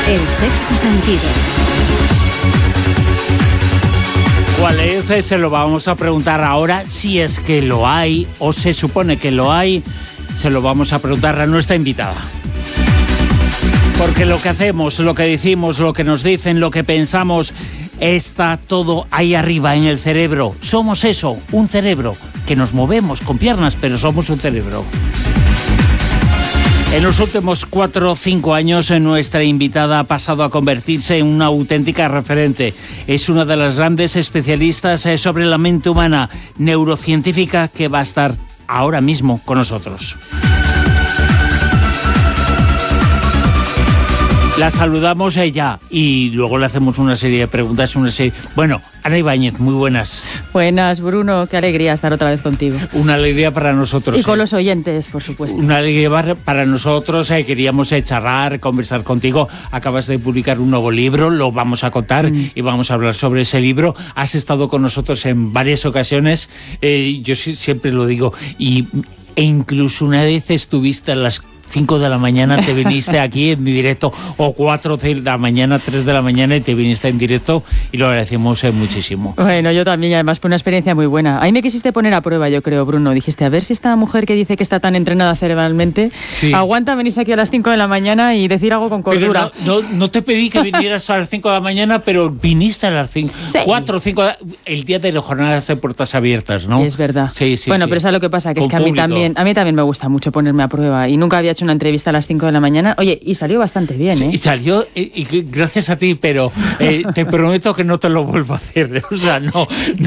El sexto sentido. ¿Cuál es? Se lo vamos a preguntar ahora, si es que lo hay o se supone que lo hay. Se lo vamos a preguntar a nuestra invitada. Porque lo que hacemos, lo que decimos, lo que nos dicen, lo que pensamos, está todo ahí arriba en el cerebro. Somos eso, un cerebro, que nos movemos con piernas, pero somos un cerebro. En los últimos 4 o 5 años, nuestra invitada ha pasado a convertirse en una auténtica referente. Es una de las grandes especialistas sobre la mente humana, neurocientífica, que va a estar ahora mismo con nosotros. La saludamos ya y luego le hacemos una serie de preguntas. Bueno, Ana Ibáñez, muy buenas. Buenas, Bruno, qué alegría estar otra vez contigo. Una alegría para nosotros. Y con los oyentes, por supuesto. Una alegría para nosotros. Queríamos charlar, conversar contigo. Acabas de publicar un nuevo libro, lo vamos a contar y vamos a hablar sobre ese libro. Has estado con nosotros en varias ocasiones. Yo siempre lo digo. E incluso una vez estuviste a las 5 de la mañana, te viniste aquí en directo, o 4 de la mañana, 3 de la mañana, y te viniste en directo, y lo agradecemos muchísimo. Bueno, yo también, y además fue una experiencia muy buena. Ahí me quisiste poner a prueba, yo creo, Bruno. Dijiste, a ver si esta mujer que dice que está tan entrenada cerebralmente, aguanta venirse aquí a las 5 de la mañana y decir algo con cordura. Pero no te pedí que vinieras a las 5 de la mañana, pero viniste a las 5, 4 o 5, el día de las jornadas de puertas abiertas, ¿no? Es verdad. Sí, bueno, pero ¿sabes lo que pasa? Que es que a mí también me gusta mucho ponerme a prueba, y nunca había hecho una entrevista a las 5 de la mañana. Oye, y salió bastante bien, ¿eh? Y salió, y gracias a ti, pero te prometo que no te lo vuelvo a hacer. O sea, no.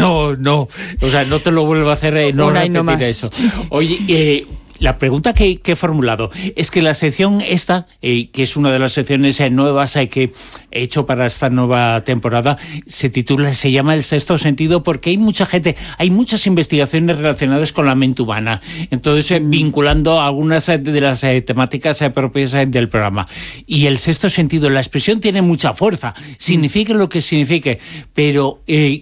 O sea, no te lo vuelvo a hacer, no repetir eso. Oye, la pregunta que he formulado es que la sección esta, que es una de las secciones nuevas que he hecho para esta nueva temporada, se llama El Sexto Sentido, porque hay mucha gente, hay muchas investigaciones relacionadas con la mente humana. Entonces, vinculando algunas de las temáticas propias del programa. Y el sexto sentido, la expresión tiene mucha fuerza, signifique lo que signifique, pero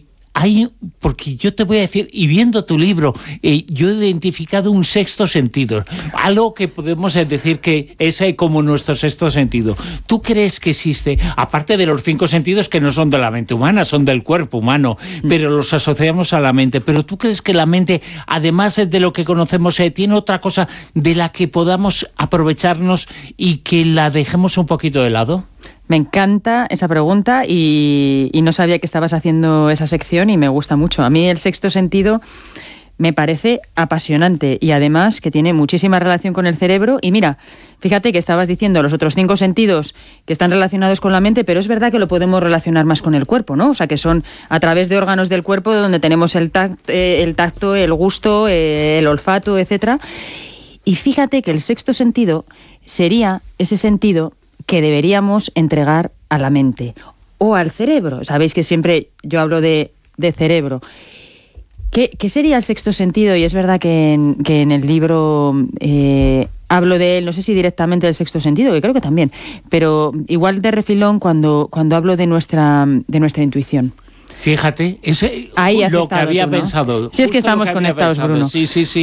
porque yo te voy a decir, y viendo tu libro, yo he identificado un sexto sentido, algo que podemos decir que es como nuestro sexto sentido. ¿Tú crees que existe, aparte de los 5 sentidos que no son de la mente humana, son del cuerpo humano, pero los asociamos a la mente, pero tú crees que la mente, además de lo que conocemos, tiene otra cosa de la que podamos aprovecharnos y que la dejemos un poquito de lado? Me encanta esa pregunta y no sabía que estabas haciendo esa sección y me gusta mucho. A mí el sexto sentido me parece apasionante y además que tiene muchísima relación con el cerebro. Y mira, fíjate que estabas diciendo los otros 5 sentidos que están relacionados con la mente, pero es verdad que lo podemos relacionar más con el cuerpo, ¿no? O sea, que son a través de órganos del cuerpo donde tenemos el tacto, el gusto, el olfato, etcétera. Y fíjate que el sexto sentido sería ese sentido que deberíamos entregar a la mente o al cerebro. Sabéis que siempre yo hablo de cerebro. ¿Qué sería el sexto sentido? Y es verdad que en el libro hablo de él, no sé si directamente del sexto sentido, que creo que también, pero igual de refilón cuando hablo de nuestra intuición. Fíjate, ahí has lo estado que había tú, ¿no? pensado. Si es que estamos conectados, Bruno. Sí.